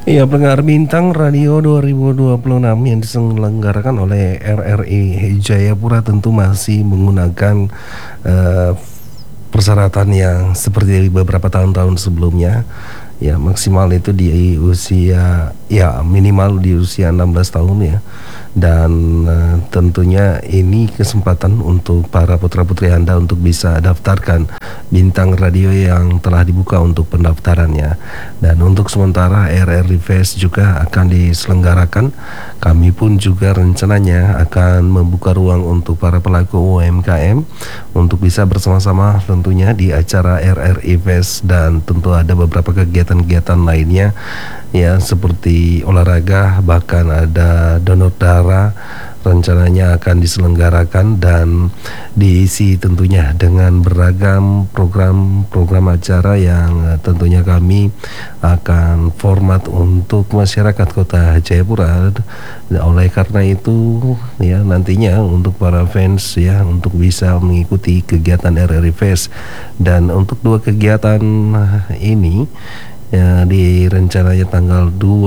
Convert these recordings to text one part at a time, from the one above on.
Iya, pendengar Bintang Radio 2026 yang diselenggarakan oleh RRI Jayapura tentu masih menggunakan eh, persyaratan yang seperti beberapa tahun-tahun sebelumnya. Ya, maksimal itu di usia, ya minimal di usia 16 tahun ya. Dan tentunya ini kesempatan untuk para putra-putri Anda untuk bisa daftarkan bintang radio yang telah dibuka untuk pendaftarannya. Dan untuk sementara RRI Fest juga akan diselenggarakan. Kami pun juga rencananya akan membuka ruang untuk para pelaku UMKM untuk bisa bersama-sama tentunya di acara RRI Fest, dan tentu ada beberapa kegiatan-kegiatan lainnya ya, seperti olahraga, bahkan ada donor darah rencananya akan diselenggarakan dan diisi tentunya dengan beragam program acara yang tentunya kami akan format untuk masyarakat Kota Jayapura. Oleh karena itu ya, nantinya untuk para fans ya untuk bisa mengikuti kegiatan RRI Fest. Dan untuk dua kegiatan ini ya, di rencananya tanggal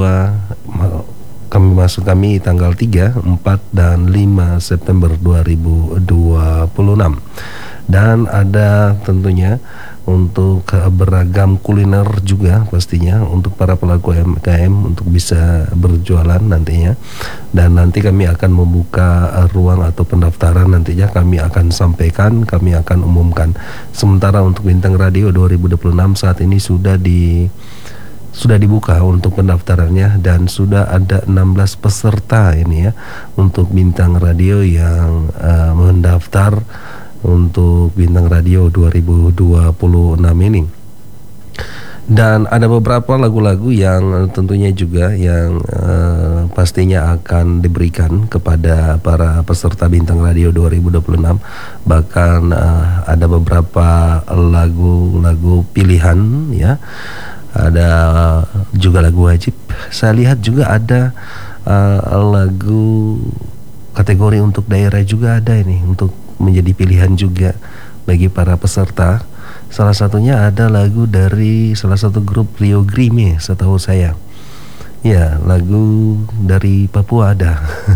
2 kami tanggal 3, 4 dan 5 September 2026. Dan ada tentunya untuk beragam kuliner juga pastinya untuk para pelaku UMKM untuk bisa berjualan nantinya. Dan nanti kami akan membuka ruang atau pendaftaran, nantinya kami akan sampaikan, kami akan umumkan. Sementara untuk Bintang Radio 2026 saat ini sudah dibuka untuk pendaftarannya, dan sudah ada 16 peserta ini ya untuk Bintang Radio yang mendaftar untuk Bintang Radio 2026 ini. Dan ada beberapa lagu-lagu yang tentunya juga yang pastinya akan diberikan kepada para peserta Bintang Radio 2026. Bahkan ada beberapa lagu-lagu pilihan ya. Ada juga lagu wajib. Saya lihat juga ada lagu kategori untuk daerah juga ada ini untuk menjadi pilihan juga bagi para peserta. Salah satunya ada lagu dari salah satu grup Rio Grime setahu saya. Ya, lagu dari Papua ada.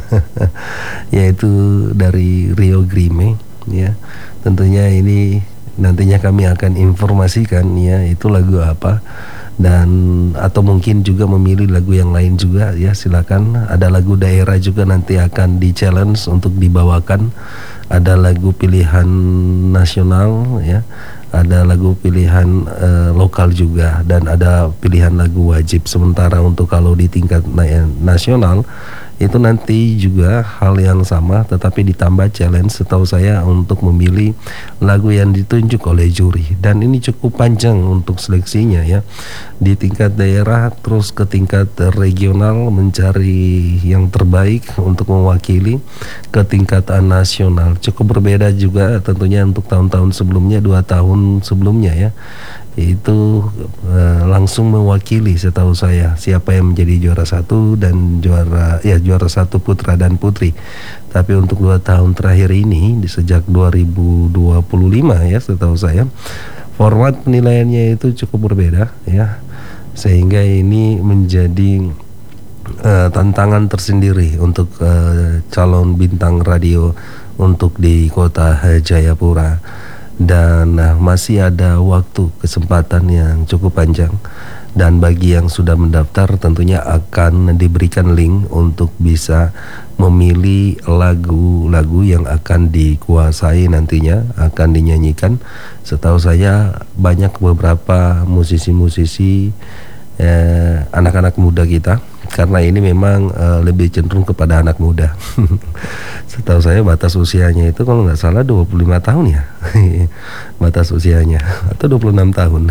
Yaitu dari Rio Grime ya. Tentunya ini nantinya kami akan informasikan ya itu lagu apa, dan atau mungkin juga memilih lagu yang lain juga ya, silakan. Ada lagu daerah juga nanti akan di challenge untuk dibawakan. Ada lagu pilihan nasional ya, ada lagu pilihan lokal juga, dan ada pilihan lagu wajib. Sementara untuk kalau di tingkat nasional itu nanti juga hal yang sama, tetapi ditambah challenge setahu saya untuk memilih lagu yang ditunjuk oleh juri. Dan ini cukup panjang untuk seleksinya ya, di tingkat daerah terus ke tingkat regional mencari yang terbaik untuk mewakili ke tingkat nasional. Cukup berbeda juga tentunya untuk tahun-tahun sebelumnya, 2 tahun sebelumnya ya, itu langsung mewakili setahu saya siapa yang menjadi juara 1 dan juara 1 putra dan putri. Tapi untuk 2 tahun terakhir ini sejak 2025 ya, setahu saya format penilaiannya itu cukup berbeda ya, sehingga ini menjadi tantangan tersendiri untuk calon bintang radio untuk di Kota Jayapura. Dan masih ada waktu kesempatan yang cukup panjang, dan bagi yang sudah mendaftar tentunya akan diberikan link untuk bisa memilih lagu-lagu yang akan dikuasai nantinya akan dinyanyikan. Setahu saya banyak beberapa musisi-musisi anak-anak muda kita, karena ini memang lebih cenderung kepada anak muda. Setahu saya batas usianya itu kalau nggak salah 25 tahun ya. Batas usianya, atau 26 tahun.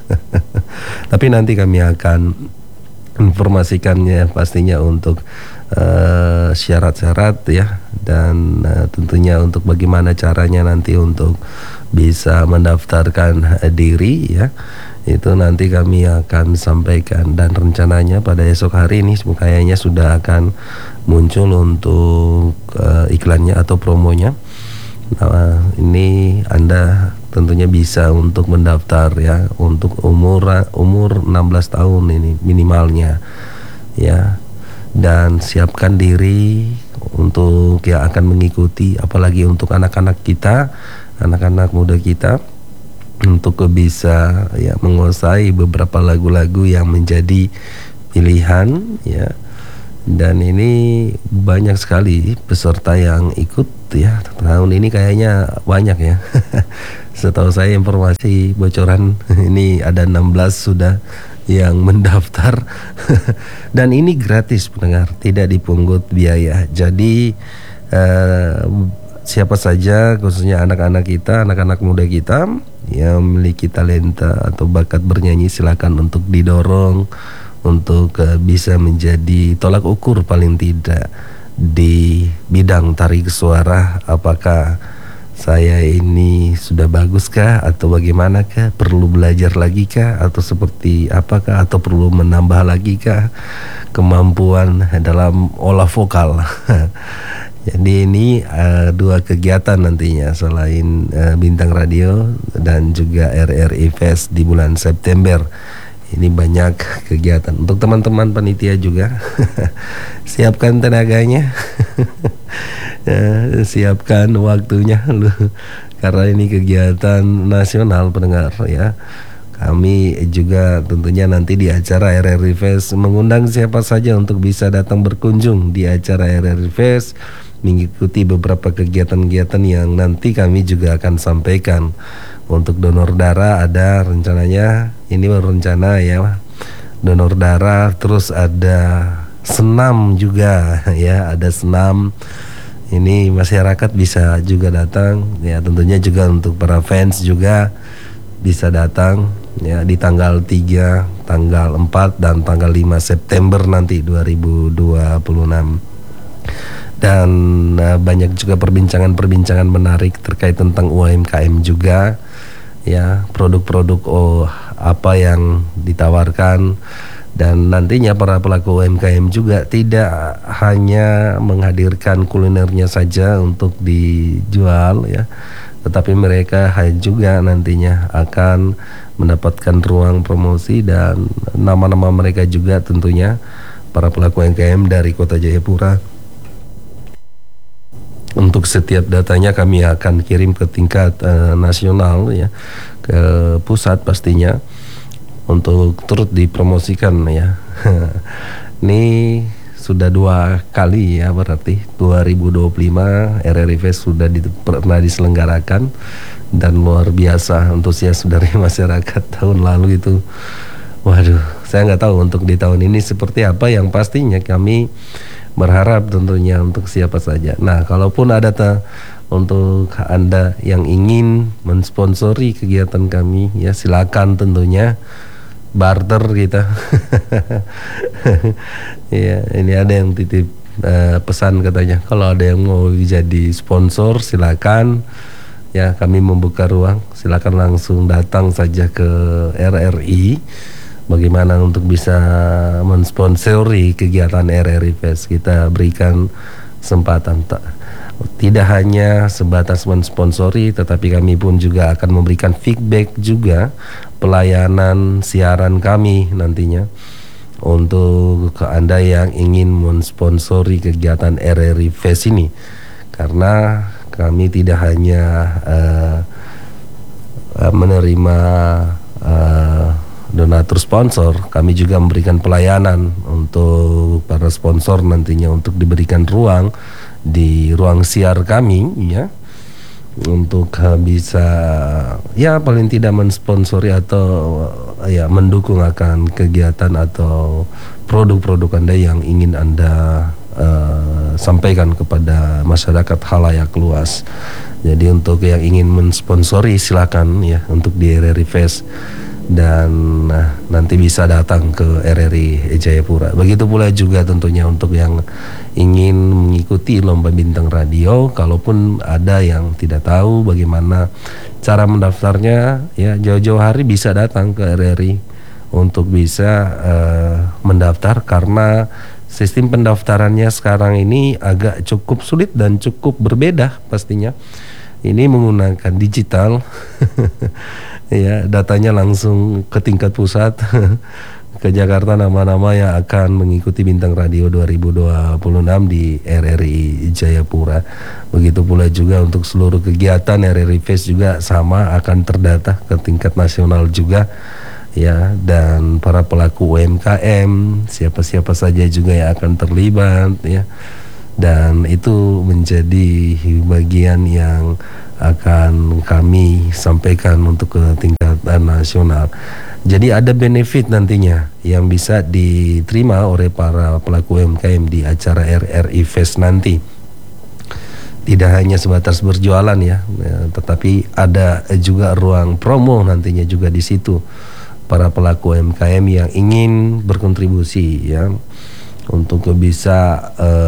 Tapi nanti kami akan informasikannya pastinya untuk syarat-syarat ya, dan tentunya untuk bagaimana caranya nanti untuk bisa mendaftarkan diri ya, itu nanti kami akan sampaikan. Dan rencananya pada esok hari ini kayaknya sudah akan muncul untuk iklannya atau promonya. Nah, ini Anda tentunya bisa untuk mendaftar ya, untuk umur 16 tahun ini minimalnya. ya, dan siapkan diri untuk yang akan mengikuti, apalagi untuk anak-anak kita, anak-anak muda kita, untuk bisa ya menguasai beberapa lagu-lagu yang menjadi pilihan ya. Dan ini banyak sekali peserta yang ikut ya. Tahun ini kayaknya banyak ya. Setahu saya informasi bocoran ini ada 16 sudah yang mendaftar. Dan ini gratis pendengar, tidak dipungut biaya. Jadi siapa saja, khususnya anak-anak kita, anak-anak muda kita yang memiliki talenta atau bakat bernyanyi, silakan untuk didorong untuk bisa menjadi tolak ukur paling tidak di bidang tarik suara. Apakah saya ini sudah baguskah atau bagaimanakah, perlu belajar lagi kah, atau seperti apakah, atau perlu menambah lagi kah kemampuan dalam olah vokal. Jadi ini dua kegiatan nantinya selain Bintang Radio dan juga RRI Fest di bulan September. Ini banyak kegiatan untuk teman-teman panitia juga. Siapkan tenaganya. Siapkan waktunya lu, karena ini kegiatan nasional pendengar ya. Kami juga tentunya nanti di acara RRI Fest mengundang siapa saja untuk bisa datang berkunjung di acara RRI Fest, mengikuti beberapa kegiatan-kegiatan yang nanti kami juga akan sampaikan. Untuk donor darah ada rencananya, ini baru rencana ya, donor darah. Terus ada senam juga ya, ada senam. Ini masyarakat bisa juga datang ya, tentunya juga untuk para fans juga bisa datang ya di tanggal 3, tanggal 4 dan tanggal 5 September nanti 2026. Dan banyak juga perbincangan-perbincangan menarik terkait tentang UMKM juga ya, produk-produk apa yang ditawarkan. Dan nantinya para pelaku UMKM juga tidak hanya menghadirkan kulinernya saja untuk dijual ya, tetapi mereka juga nantinya akan mendapatkan ruang promosi dan nama-nama mereka juga tentunya para pelaku UMKM dari Kota Jayapura. Untuk setiap datanya kami akan kirim ke tingkat nasional ya, ke pusat pastinya, untuk turut dipromosikan ya. Ini sudah 2 kali ya, berarti 2025 RRI Fest sudah pernah diselenggarakan, dan luar biasa antusias dari masyarakat. Tahun lalu itu, waduh, saya nggak tahu untuk di tahun ini seperti apa. Yang pastinya kami berharap tentunya untuk siapa saja. Nah, kalaupun ada untuk Anda yang ingin mensponsori kegiatan kami ya, silakan tentunya, barter kita. Ya, ini ada yang titip pesan katanya, kalau ada yang mau jadi sponsor silakan ya, kami membuka ruang, silakan langsung datang saja ke RRI. Bagaimana untuk bisa mensponsori kegiatan RRI Fest, kita berikan kesempatan. Tidak hanya sebatas mensponsori, tetapi kami pun juga akan memberikan feedback juga pelayanan siaran kami nantinya untuk Anda yang ingin mensponsori kegiatan RRI Fest ini. Karena kami tidak hanya menerima donatur sponsor, kami juga memberikan pelayanan untuk para sponsor nantinya untuk diberikan ruang di ruang siar kami ya, untuk bisa ya paling tidak mensponsori atau ya mendukung akan kegiatan atau produk-produk Anda yang ingin Anda sampaikan kepada masyarakat halayak luas. Jadi untuk yang ingin mensponsori silakan ya untuk di RRI Fest, dan nanti bisa datang ke RRI Jayapura. Begitu pula juga tentunya untuk yang ingin mengikuti lomba Bintang Radio. Kalaupun ada yang tidak tahu bagaimana cara mendaftarnya ya, jauh-jauh hari bisa datang ke RRI untuk bisa mendaftar, karena sistem pendaftarannya sekarang ini agak cukup sulit dan cukup berbeda pastinya. Ini menggunakan digital. Ya, datanya langsung ke tingkat pusat. ke Jakarta nama-nama yang akan mengikuti Bintang Radio 2026 di RRI Jayapura. Begitu pula juga untuk seluruh kegiatan RRI Fest juga sama akan terdata ke tingkat nasional juga ya, dan para pelaku UMKM siapa-siapa saja juga yang akan terlibat ya. Dan itu menjadi bagian yang akan kami sampaikan untuk ke tingkat nasional. Jadi ada benefit nantinya yang bisa diterima oleh para pelaku UMKM di acara RRI Fest nanti. Tidak hanya sebatas berjualan ya, tetapi ada juga ruang promo nantinya juga di situ. Para pelaku UMKM yang ingin berkontribusi ya, untuk bisa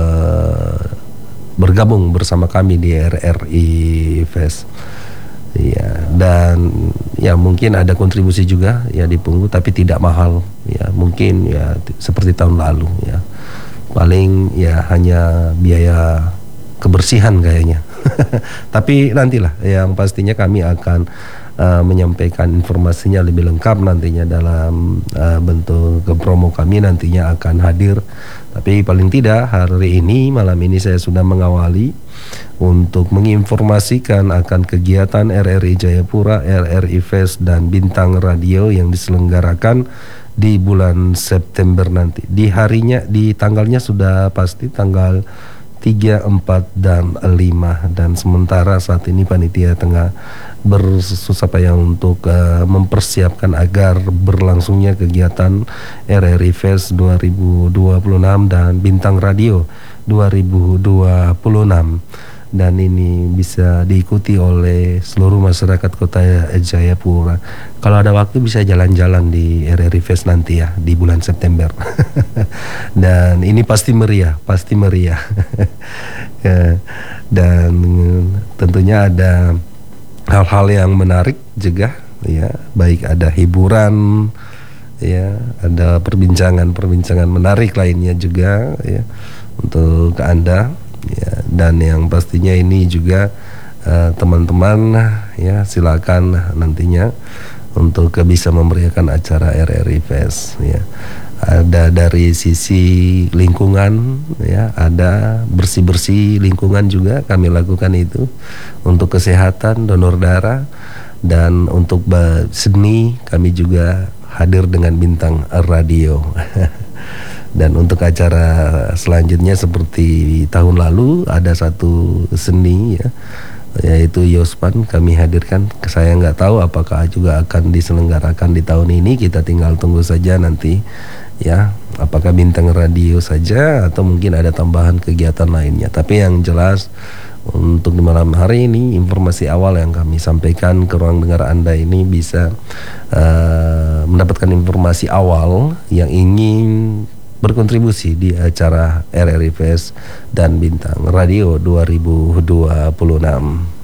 bergabung bersama kami di RRI Fest. Ya, dan ya mungkin ada kontribusi juga ya dipungut, tapi tidak mahal ya, mungkin ya seperti tahun lalu ya. Paling ya hanya biaya kebersihan kayaknya. Tapi nantilah yang pastinya kami akan menyampaikan informasinya lebih lengkap nantinya dalam bentuk promo kami nantinya akan hadir. Tapi paling tidak hari ini, malam ini saya sudah mengawali untuk menginformasikan akan kegiatan RRI Jayapura, RRI Fest dan Bintang Radio yang diselenggarakan di bulan September nanti. Di harinya, di tanggalnya sudah pasti tanggal 3, 4, dan 5. Dan sementara saat ini panitia tengah bersusah payah untuk mempersiapkan agar berlangsungnya kegiatan RRI Fest 2026 dan Bintang Radio 2026. Dan ini bisa diikuti oleh seluruh masyarakat kota Jayapura. Kalau ada waktu bisa jalan-jalan di RRI Fest nanti ya di bulan September. Dan ini pasti meriah, pasti meriah. Dan tentunya ada hal-hal yang menarik juga ya, baik ada hiburan ya, ada perbincangan menarik lainnya juga ya untuk Anda ya. Dan yang pastinya ini juga teman-teman ya, silakan nantinya untuk bisa memeriahkan acara RRI Fest ya. Ada dari sisi lingkungan ya, ada bersih-bersih lingkungan juga kami lakukan itu, untuk kesehatan, donor darah, dan untuk seni kami juga hadir dengan Bintang Radio. Dan untuk acara selanjutnya seperti tahun lalu ada satu seni ya, yaitu Yospan kami hadirkan. Saya nggak tahu apakah juga akan diselenggarakan di tahun ini, kita tinggal tunggu saja nanti ya, apakah Bintang Radio saja atau mungkin ada tambahan kegiatan lainnya. Tapi yang jelas untuk di malam hari ini informasi awal yang kami sampaikan ke ruang dengar Anda ini bisa mendapatkan informasi awal yang ingin berkontribusi di acara RRI Fest dan Bintang Radio 2026.